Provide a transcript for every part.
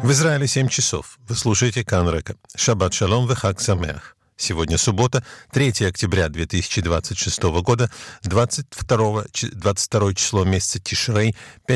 В Израиле 7 часов. Вы слушаете Кан Река. Шаббат шалом вехаг самеах. Сегодня суббота, 3 октября 2026 года, 22 число месяца Тишрей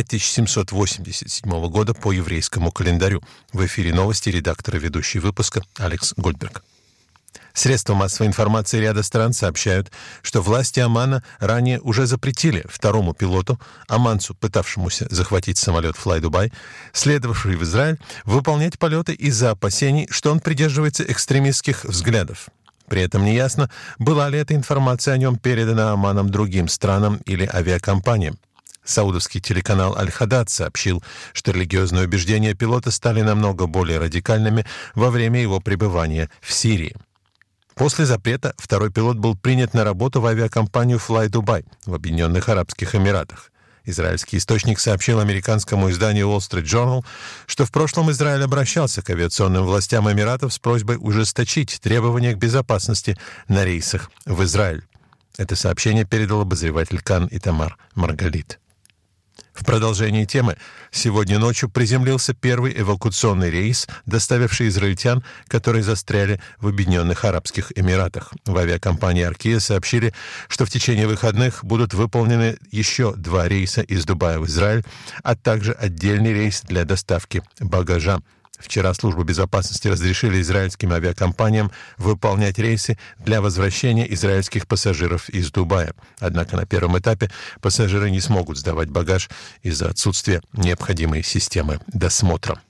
5787 года по еврейскому календарю. В эфире новости, редактор и ведущий выпуска Алекс Гольдберг. Средства массовой информации ряда стран сообщают, что власти Омана ранее уже запретили второму пилоту, оманцу, пытавшемуся захватить самолет Fly Dubai, следовавший в Израиль, выполнять полеты из-за опасений, что он придерживается экстремистских взглядов. При этом неясно, была ли эта информация о нем передана Оманом другим странам или авиакомпаниям. Саудовский телеканал Аль-Хадад сообщил, что религиозные убеждения пилота стали намного более радикальными во время его пребывания в Сирии. После запрета второй пилот был принят на работу в авиакомпанию Fly Dubai в Объединенных Арабских Эмиратах. Израильский источник сообщил американскому изданию Wall Street Journal, что в прошлом Израиль обращался к авиационным властям Эмиратов с просьбой ужесточить требования к безопасности на рейсах в Израиль. Это сообщение передал обозреватель Кан Итамар Маргалит. В продолжении темы сегодня ночью приземлился первый эвакуационный рейс, доставивший израильтян, которые застряли в Объединенных Арабских Эмиратах. В авиакомпании «Аркия» сообщили, что в течение выходных будут выполнены еще 2 рейса из Дубая в Израиль, а также отдельный рейс для доставки багажа. Вчера службы безопасности разрешили израильским авиакомпаниям выполнять рейсы для возвращения израильских пассажиров из Дубая. Однако на первом этапе пассажиры не смогут сдавать багаж из-за отсутствия необходимой системы досмотра.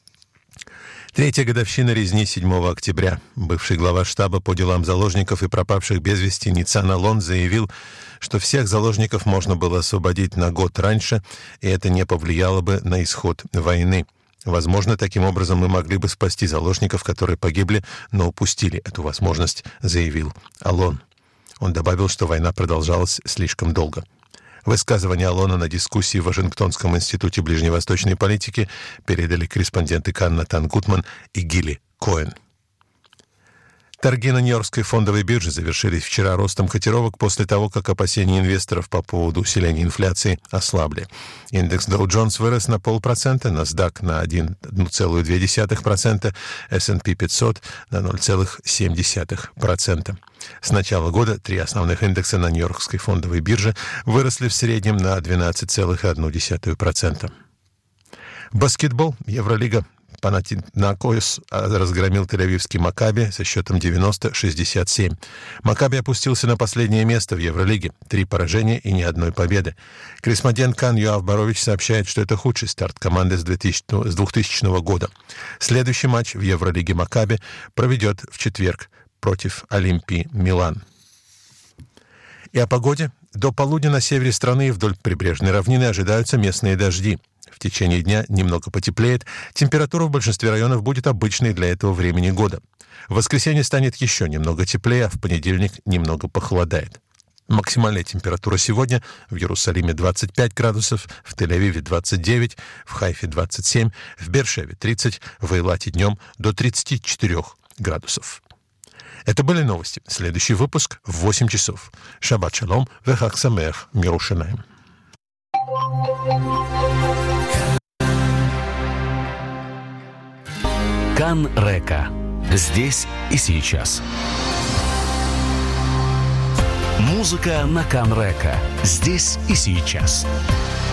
3-я годовщина резни 7 октября. Бывший глава штаба по делам заложников и пропавших без вести Ницан Алон заявил, что всех заложников можно было освободить на год раньше, и это не повлияло бы на исход войны. Возможно, таким образом мы могли бы спасти заложников, которые погибли, но упустили эту возможность, заявил Алон. Он добавил, что война продолжалась слишком долго. Высказывание Алона на дискуссии в Вашингтонском институте ближневосточной политики передали корреспонденты Кан Натан Гутман и Гилли Коэн. Торги на Нью-Йоркской фондовой бирже завершились вчера ростом котировок после того, как опасения инвесторов по поводу усиления инфляции ослабли. Индекс Dow Jones вырос на 0,5%, NASDAQ на 1,2%, S&P 500 на 0,7%. С начала года 3 основных индекса на Нью-Йоркской фондовой бирже выросли в среднем на 12,1%. Баскетбол, Евролига. Панатинакоис разгромил тель-авивский Макаби со счетом 90-67. Макаби опустился на последнее место в Евролиге. 3 поражения и ни одной победы. Корреспондент Кан Йоав Борович сообщает, что это худший старт команды с 2000 года. Следующий матч в Евролиге Макаби проведет в четверг против Олимпии Милан. И о погоде. До полудня на севере страны и вдоль прибрежной равнины ожидаются местные дожди. В течение дня немного потеплеет, температура в большинстве районов будет обычной для этого времени года. В воскресенье станет еще немного теплее, а в понедельник немного похолодает. Максимальная температура сегодня в Иерусалиме 25 градусов, в Тель-Авиве 29, в Хайфе 27, в Беэр-Шеве 30, в Эйлате днем до 34 градусов. Это были новости. Следующий выпуск в 8 часов. Шаббат шалом вехаг самеах Мирушалаим. Кан Река. Здесь и сейчас. Музыка на Кан Река. Здесь и сейчас.